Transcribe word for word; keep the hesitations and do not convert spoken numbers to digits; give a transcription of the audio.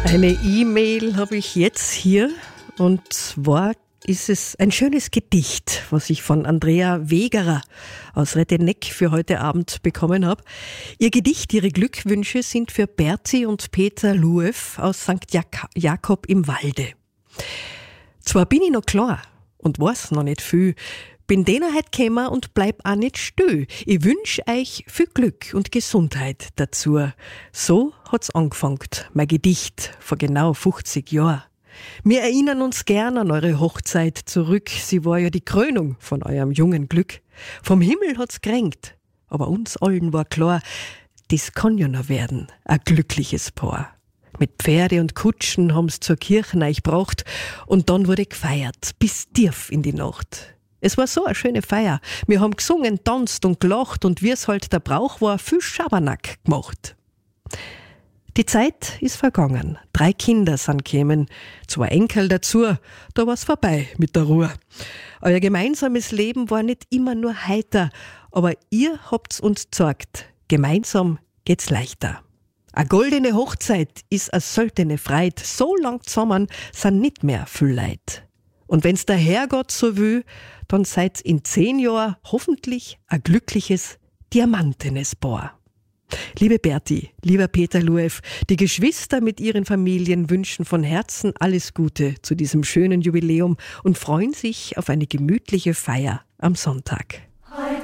Eine E-Mail habe ich jetzt hier, und zwar ist es ein schönes Gedicht, was ich von Andrea Wegerer aus Retteneck für heute Abend bekommen habe. Ihr Gedicht, ihre Glückwünsche sind für Berti und Peter Luev aus Sankt Jak- Jakob im Walde. Zwar bin ich noch klar und weiß noch nicht viel, bin denen heut gekommen und bleib auch nicht still. Ich wünsch euch viel Glück und Gesundheit dazu. So hat's angefangen, mein Gedicht, vor genau fünfzig Jahren. Wir erinnern uns gern an eure Hochzeit zurück. Sie war ja die Krönung von eurem jungen Glück. Vom Himmel hat's gerenkt, aber uns allen war klar, das kann ja noch werden, ein glückliches Paar. Mit Pferde und Kutschen haben's zur Kirche euch gebracht und dann wurde gefeiert, bis tief in die Nacht. Es war so eine schöne Feier. Wir haben gesungen, tanzt und gelacht und wie's halt der Brauch war, viel Schabernack gemacht. Die Zeit ist vergangen. Drei Kinder sind gekommen, zwei Enkel dazu. Da war's vorbei mit der Ruhe. Euer gemeinsames Leben war nicht immer nur heiter, aber ihr habt's uns gezeigt, gemeinsam geht's leichter. A goldene Hochzeit ist a seltene Freit. So lang zusammen sind nicht mehr viel Leid. Und wenn's der Herrgott so will, dann seid's in zehn Jahren hoffentlich ein glückliches, diamantenes Paar. Liebe Berti, lieber Peter Luev, die Geschwister mit ihren Familien wünschen von Herzen alles Gute zu diesem schönen Jubiläum und freuen sich auf eine gemütliche Feier am Sonntag.